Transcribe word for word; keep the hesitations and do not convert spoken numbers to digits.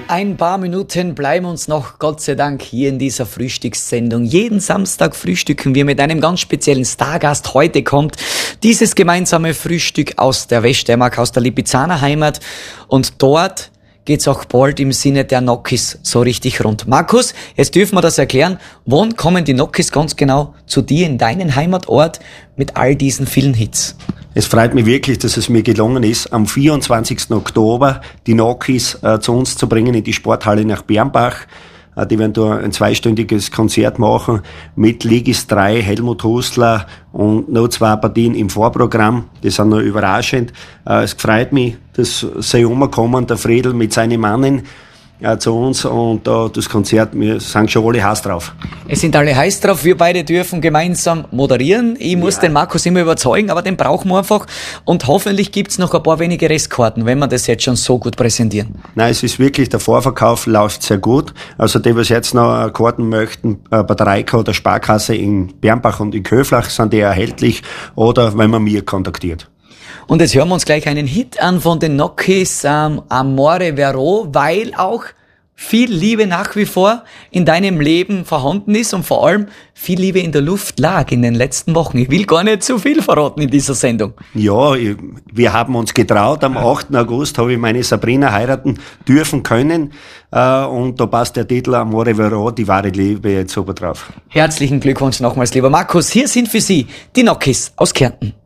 Ein paar Minuten bleiben uns noch, Gott sei Dank, hier in dieser Frühstückssendung. Jeden Samstag frühstücken wir mit einem ganz speziellen Stargast. Heute kommt dieses gemeinsame Frühstück aus der Weststeiermark, aus der Lipizzaner Heimat. Und dort geht's auch bald im Sinne der Nokis so richtig rund. Markus, jetzt dürfen wir das erklären. Wann kommen die Nokis ganz genau zu dir in deinen Heimatort mit all diesen vielen Hits? Es freut mich wirklich, dass es mir gelungen ist, am vierundzwanzigsten Oktober die Nokis äh, zu uns zu bringen in die Sporthalle nach Bernbach. Äh, die werden da ein zweistündiges Konzert machen mit Ligis drei, Helmut Hustler und noch zwei Partien im Vorprogramm. Die sind noch überraschend. Äh, es freut mich, dass sie umkommen, der Friedl mit seinen Mannen äh, zu uns und äh, das Konzert, wir sind schon alle heiß drauf. Es sind alle heiß drauf, wir beide dürfen gemeinsam moderieren. Ich muss ja den Markus immer überzeugen, aber den brauchen wir einfach. Und hoffentlich gibt's noch ein paar wenige Restkarten, wenn wir das jetzt schon so gut präsentieren. Nein, es ist wirklich, der Vorverkauf läuft sehr gut. Also die, was jetzt noch Karten möchten, bei der Reika oder Sparkasse in Bernbach und in Köflach, sind die erhältlich oder wenn man mir kontaktiert. Und jetzt hören wir uns gleich einen Hit an von den Nokis, ähm, Amore Vero, weil auch viel Liebe nach wie vor in deinem Leben vorhanden ist und vor allem viel Liebe in der Luft lag in den letzten Wochen. Ich will gar nicht zu viel verraten in dieser Sendung. Ja, wir haben uns getraut. Am achten August habe ich meine Sabrina heiraten dürfen können. Und da passt der Titel Amore Vero, die wahre Liebe, jetzt super drauf. Herzlichen Glückwunsch nochmals, lieber Markus. Hier sind für Sie die Nokis aus Kärnten.